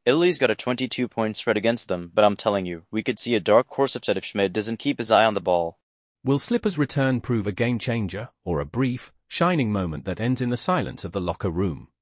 Italy's got a 22-point spread against them, but I'm telling you, we could see a dark horse upset if Schmidt doesn't keep his eye on the ball. Will Slipper's return prove a game-changer, or a brief, shining moment that ends in the silence of the locker room?